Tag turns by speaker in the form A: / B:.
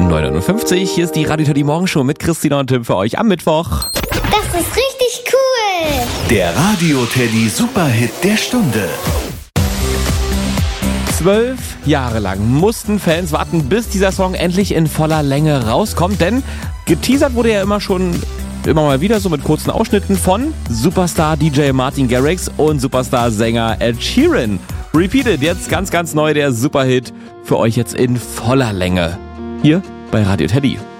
A: 9:50 Uhr, hier ist die Radio Teddy Morgenshow mit Christina und Tim für euch am Mittwoch.
B: Das ist richtig cool.
C: Der Radio Teddy Superhit der Stunde.
A: 12 Jahre lang mussten Fans warten, bis dieser Song endlich in voller Länge rauskommt, denn geteasert wurde er immer mal wieder so mit kurzen Ausschnitten von Superstar DJ Martin Garrix und Superstar-Sänger Ed Sheeran. Repeated, jetzt ganz, ganz neu der Superhit für euch jetzt in voller Länge. Hier bei Radio Teddy.